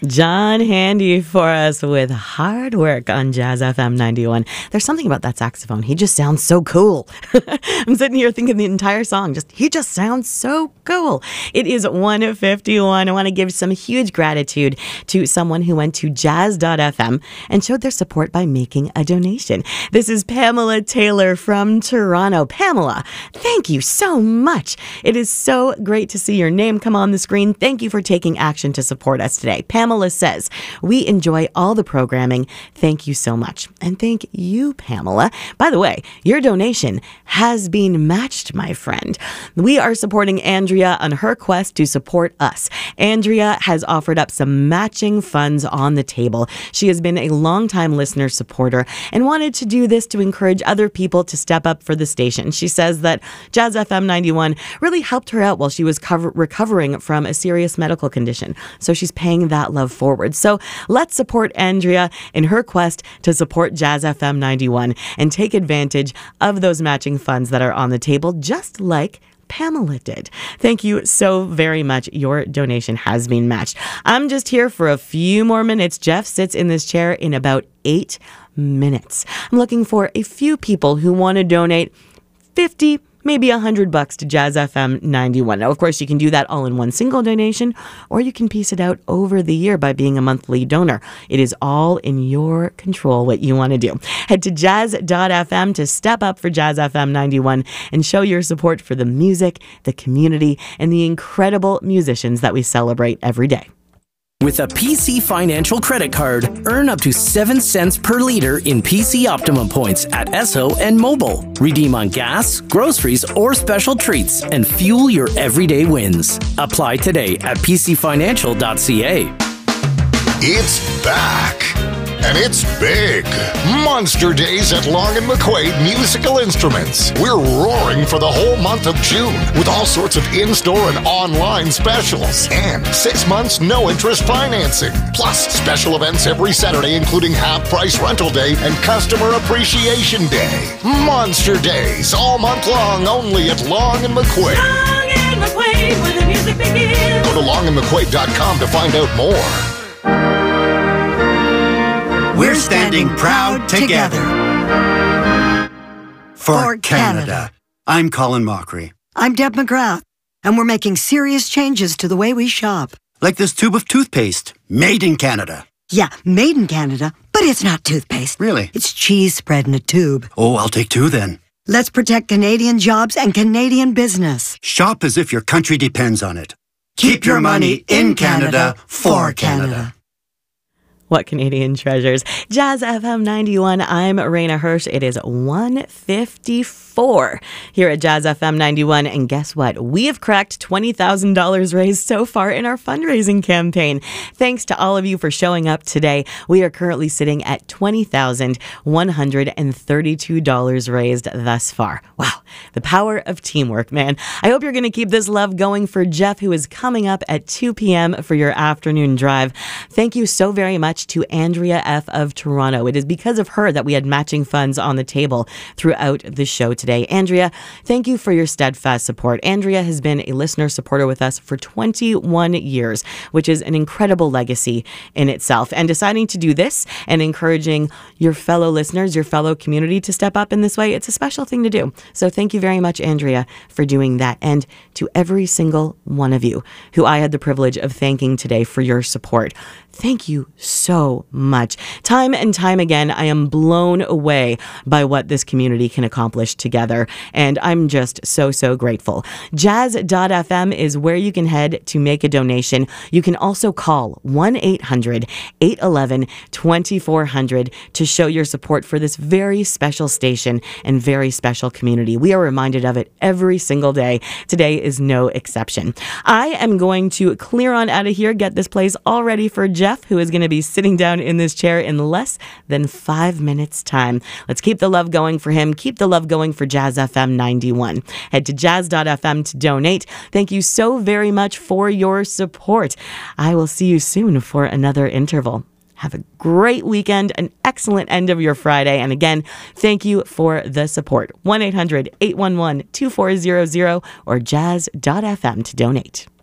John Handy for us with Hard Work on Jazz FM 91. There's something about that saxophone. He just sounds so cool. I'm sitting here thinking the entire song, he just sounds so cool. It is 1:51. I want to give some huge gratitude to someone who went to jazz.fm and showed their support by making a donation. This is Pamela Taylor from Toronto. Pamela, thank you so much. It is so great to see your name come on the screen. Thank you for taking action to support us today. Pamela says, we enjoy all the programming. Thank you so much. And thank you, Pamela. By the way, your donation has been matched, my friend. We are supporting Andrea on her quest to support us. Andrea has offered up some matching funds on the table. She has been a longtime listener supporter and wanted to do this to encourage other people to step up for the station. She says that Jazz FM 91 really helped her out while she was recovering from a serious medical condition. So she's paying that love forward. So let's support Andrea in her quest to support Jazz FM 91 and take advantage of those matching funds that are on the table, just like Pamela did. Thank you so very much. Your donation has been matched. I'm just here for a few more minutes. Jeff sits in this chair in about 8 minutes. I'm looking for a few people who want to donate 50, maybe $100 to Jazz FM 91. Now, of course, you can do that all in one single donation, or you can piece it out over the year by being a monthly donor. It is all in your control what you want to do. Head to jazz.fm to step up for Jazz FM 91 and show your support for the music, the community, and the incredible musicians that we celebrate every day. With a PC Financial credit card, earn up to 7 cents per liter in PC Optimum points at Esso and Mobile. Redeem on gas, groceries, or special treats and fuel your everyday wins. Apply today at pcfinancial.ca. It's back. And it's big. Monster Days at Long & McQuaid Musical Instruments. We're roaring for the whole month of June with all sorts of in-store and online specials. And 6 months no-interest financing. Plus special events every Saturday, including half-price rental day and customer appreciation day. Monster Days all month long, only at Long & McQuaid. Long & McQuaid, where the music begins. Go to longandmcquaid.com to find out more. We're standing proud together for Canada. I'm Colin Mockery. I'm Deb McGrath, and we're making serious changes to the way we shop. Like this tube of toothpaste, made in Canada. Yeah, made in Canada, but it's not toothpaste. Really? It's cheese spread in a tube. Oh, I'll take 2 then. Let's protect Canadian jobs and Canadian business. Shop as if your country depends on it. Keep your money in Canada for Canada. What Canadian treasures. Jazz FM 91. I'm Raina Hirsch. It is 1:54 here at Jazz FM 91. And guess what? We have cracked $20,000 raised so far in our fundraising campaign. Thanks to all of you for showing up today. We are currently sitting at $20,132 raised thus far. Wow. The power of teamwork, man. I hope you're going to keep this love going for Jeff, who is coming up at 2 p.m. for your afternoon drive. Thank you so very much to Andrea F. of Toronto. It is because of her that we had matching funds on the table throughout the show today. Andrea, thank you for your steadfast support. Andrea has been a listener supporter with us for 21 years, which is an incredible legacy in itself. And deciding to do this and encouraging your fellow listeners, your fellow community to step up in this way, it's a special thing to do. So thank you very much, Andrea, for doing that. And to every single one of you who I had the privilege of thanking today for your support. Thank you so much. Time and time again, I am blown away by what this community can accomplish together. And I'm just so grateful. Jazz.fm is where you can head to make a donation. You can also call 1-800-811-2400 to show your support for this very special station and very special community. We are reminded of it every single day. Today is no exception. I am going to clear on out of here, get this place all ready for Jeff, who is going to be sitting down in this chair in less than 5 minutes' time. Let's keep the love going for him. Keep the love going for Jazz FM 91. Head to jazz.fm to donate. Thank you so very much for your support. I will see you soon for another interval. Have a great weekend, an excellent end of your Friday. And again, thank you for the support. 1-800-811-2400 or jazz.fm to donate.